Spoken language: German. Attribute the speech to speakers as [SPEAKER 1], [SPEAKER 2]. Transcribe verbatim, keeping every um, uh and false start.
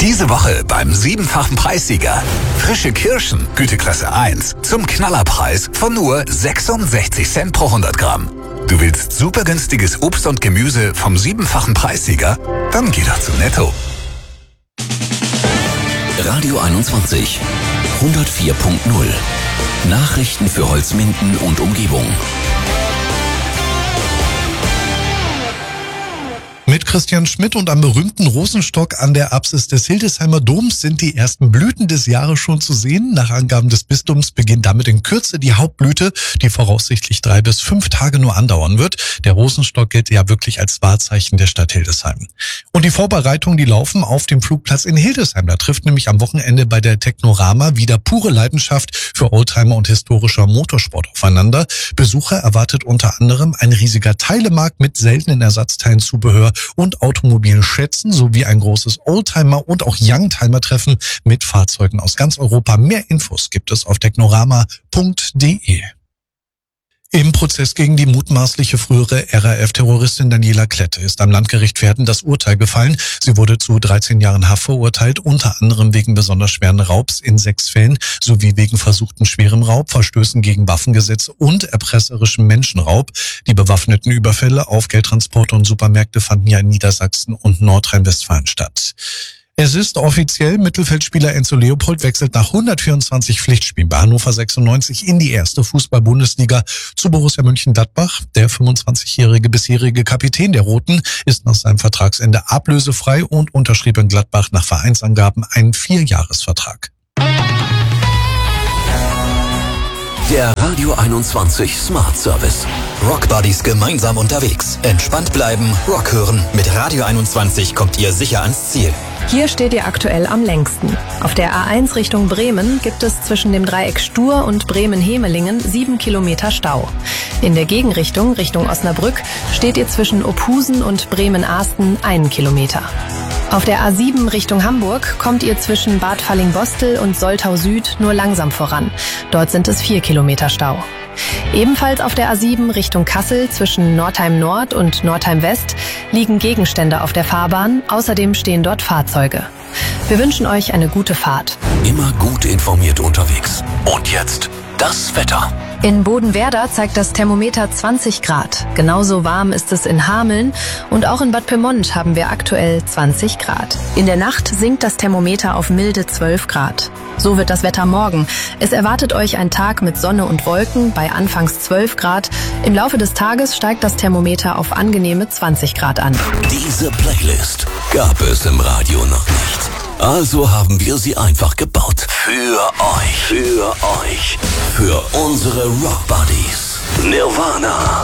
[SPEAKER 1] Diese Woche beim siebenfachen Preissieger. Frische Kirschen, Güteklasse eins, zum Knallerpreis von nur sechsundsechzig Cent pro hundert Gramm. Du willst super günstiges Obst und Gemüse vom siebenfachen Preissieger? Dann geh doch zu Netto.
[SPEAKER 2] Radio einundzwanzig, hundertvier Punkt null. Nachrichten für Holzminden und Umgebung.
[SPEAKER 3] Mit Christian Schmidt und am berühmten Rosenstock an der Apsis des Hildesheimer Doms sind die ersten Blüten des Jahres schon zu sehen. Nach Angaben des Bistums beginnt damit in Kürze die Hauptblüte, die voraussichtlich drei bis fünf Tage nur andauern wird. Der Rosenstock gilt ja wirklich als Wahrzeichen der Stadt Hildesheim. Und die Vorbereitungen, die laufen auf dem Flugplatz in Hildesheim. Da trifft nämlich am Wochenende bei der Technorama wieder pure Leidenschaft für Oldtimer und historischer Motorsport aufeinander. Besucher erwartet unter anderem ein riesiger Teilemarkt mit seltenen Ersatzteilen, Zubehör und automobilen Schätzen sowie ein großes Oldtimer- und auch Youngtimer-Treffen mit Fahrzeugen aus ganz Europa. Mehr Infos gibt es auf technorama punkt de. Im Prozess gegen die mutmaßliche frühere R A F-Terroristin Daniela Klette ist am Landgericht Verden das Urteil gefallen. Sie wurde zu dreizehn Jahren Haft verurteilt, unter anderem wegen besonders schweren Raubs in sechs Fällen sowie wegen versuchten schwerem Raub, Verstößen gegen Waffengesetze und erpresserischem Menschenraub. Die bewaffneten Überfälle auf Geldtransporte und Supermärkte fanden ja in Niedersachsen und Nordrhein-Westfalen statt. Es ist offiziell, Mittelfeldspieler Enzo Leopold wechselt nach hundertvierundzwanzig Pflichtspielen bei Hannover sechsundneunzig in die erste Fußball-Bundesliga zu Borussia Mönchengladbach. Der fünfundzwanzigjährige bisherige Kapitän der Roten ist nach seinem Vertragsende ablösefrei und unterschrieb in Gladbach nach Vereinsangaben einen Vierjahresvertrag.
[SPEAKER 2] Der Radio einundzwanzig Smart Service.
[SPEAKER 4] Rock Buddies gemeinsam unterwegs. Entspannt bleiben, Rock hören. Mit Radio einundzwanzig kommt ihr sicher ans Ziel.
[SPEAKER 5] Hier steht ihr aktuell am längsten. Auf der A eins Richtung Bremen gibt es zwischen dem Dreieck Stur und Bremen-Hemelingen sieben Kilometer Stau. In der Gegenrichtung, Richtung Osnabrück, steht ihr zwischen Ophusen und Bremen-Ahsten einen Kilometer. Auf der A sieben Richtung Hamburg kommt ihr zwischen Bad Fallingbostel und Soltau Süd nur langsam voran. Dort sind es vier Kilometer Stau. Ebenfalls auf der A sieben Richtung Kassel zwischen Nordheim Nord und Nordheim West liegen Gegenstände auf der Fahrbahn. Außerdem stehen dort Fahrzeuge. Wir wünschen euch eine gute Fahrt.
[SPEAKER 2] Immer gut informiert unterwegs. Und jetzt das Wetter.
[SPEAKER 5] In Bodenwerder zeigt das Thermometer zwanzig Grad. Genauso warm ist es in Hameln und auch in Bad Pyrmont haben wir aktuell zwanzig Grad. In der Nacht sinkt das Thermometer auf milde zwölf Grad. So wird das Wetter morgen. Es erwartet euch ein Tag mit Sonne und Wolken bei anfangs zwölf Grad. Im Laufe des Tages steigt das Thermometer auf angenehme zwanzig Grad an.
[SPEAKER 2] Diese Playlist gab es im Radio noch nicht. Also haben wir sie einfach gebaut. Für euch. Für euch. Für unsere Rock Buddies. Nirvana.